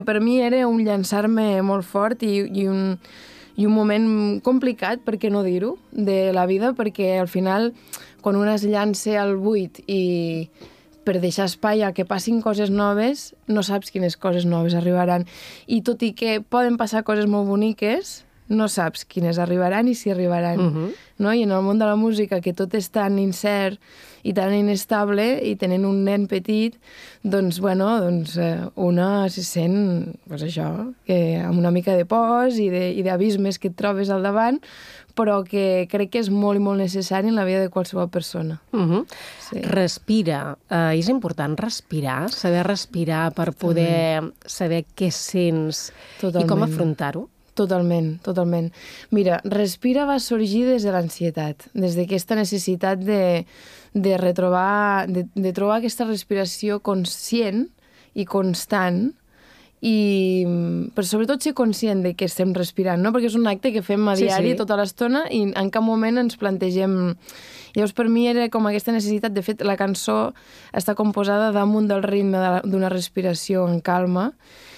Per mi era un llançar-me molt fort i un moment complicat, per què no dir-ho, de la vida, perquè al final, quan un es llança al buit i per deixar espai a que passin coses noves, no saps quines coses noves arribaran. I tot i que poden passar coses molt boniques, no saps quines arribaran i si arribaran. No? I en el món de la música, que tot és tan incert i tan inestable, i tenint un nen petit, doncs, una se sent, doncs això, que amb una mica de pors i d'abismes que et trobes al davant, però que crec que és molt i molt necessari en la vida de qualsevol persona. Sí. Respira. És important respirar, saber respirar per poder saber què sents i com afrontar-ho? Totalment. Mira, Respira va sorgir des de l'ansietat, des d'aquesta necessitat de retrobar, de trobar aquesta respiració conscient i constant, i però sobretot ser conscient de que estem respirant, no? Perquè és un acte que fem a diari tota l'estona i en cap moment ens plantegem. Llavors, per mi era com aquesta necessitat. De fet, la cançó està composada damunt del ritme d'una respiració en calma,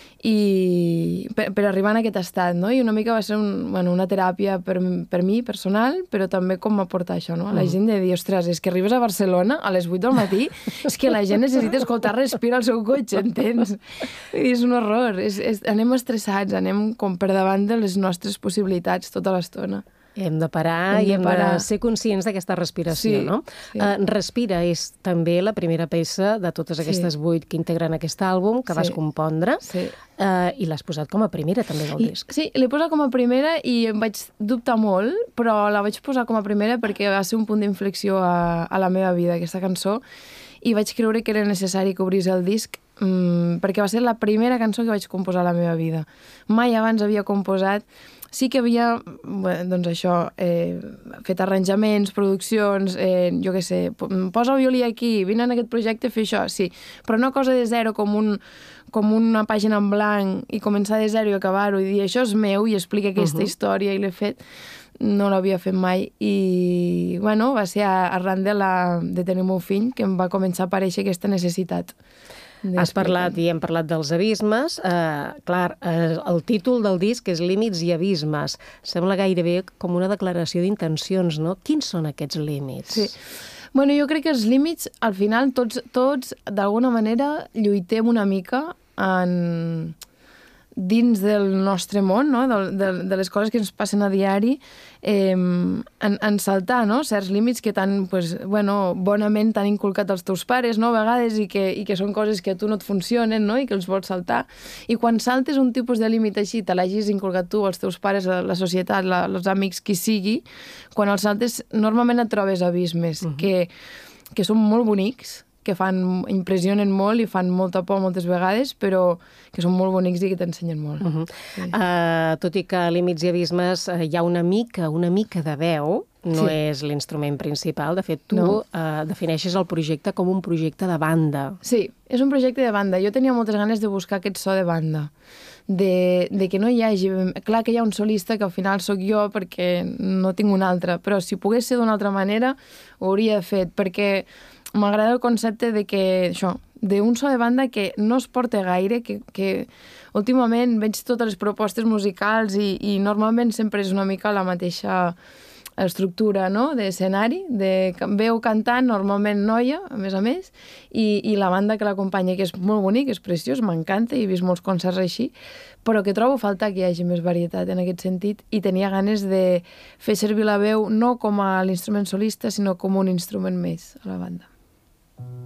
i per arribar en aquest estat, no? I una mica va ser una teràpia per mi, personal, però també com aportar això, no? A la gent de dir, ostres, és que arribes a Barcelona a les 8 del matí, és que la gent necessita escoltar Respira al seu cotxe, entens? I és un horror, anem estressats, anem com per davant de les nostres possibilitats tota l'estona. Hem de parar i hem de ser conscients d'aquesta respiració, no? Sí. Respira és també la primera peça de totes aquestes 8 que integren aquest àlbum, que vas compondre, i l'has posat com a primera també del disc. Sí, l'he posat com a primera i em vaig dubtar molt, però la vaig posar com a primera perquè va ser un punt d'inflexió a la meva vida, aquesta cançó, i vaig creure que era necessari que obrís el disc perquè va ser la primera cançó que vaig composar a la meva vida. Mai abans havia composat. Sí que havia, doncs això, fet arranjaments, produccions, jo què sé, posa el violí aquí, vine en aquest projecte a fer això, sí, però no cosa de zero com una pàgina en blanc i començar de zero i acabar-ho i dir això és meu i explica aquesta història i l'he fet, no l'havia fet mai i, va ser arran de tenir el meu fill que em va començar a aparèixer aquesta necessitat. Has parlat i hem parlat dels abismes. Clar, el títol del disc és Límits i abismes. Sembla gairebé com una declaració d'intencions, no? Quins són aquests límits? Sí. Jo crec que els límits, al final, tots d'alguna manera, lluitem una mica dins del nostre món, no? De les coses que ens passen a diari, en saltar, no? Certs límits que bonament t'han inculcat els teus pares, no? A vegades, i que són coses que a tu no et funcionen, no? I que els vols saltar. I quan saltes un tipus de límit així, te l'hagis inculcat tu, els teus pares, la societat, els amics, qui sigui, quan els saltes normalment et trobes abismes que són molt bonics, que impressionen molt i fan molta por moltes vegades, però que són molt bonics i que t'ensenyen molt. Tot i que a Límits i abismes hi ha una mica de veu, no és l'instrument principal. De fet, tu defineixes el projecte com un projecte de banda. Sí, és un projecte de banda. Jo tenia moltes ganes de buscar aquest so de banda, de que no hi hagi... Clar que hi ha un solista que al final sóc jo perquè no tinc un altre, però si pogués ser d'una altra manera ho hauria fet, perquè m'agrada el concepte de que, això, d'un so de banda que no es porta gaire, que últimament veig totes les propostes musicals i normalment sempre és una mica la mateixa estructura, no?, d'escenari, de veu cantant, normalment noia, a més, i la banda que l'acompanya, que és molt bonic, és preciós, m'encanta, he vist molts concerts així, però que trobo a faltar que hi hagi més varietat en aquest sentit i tenia ganes de fer servir la veu no com a l'instrument solista, sinó com un instrument més a la banda.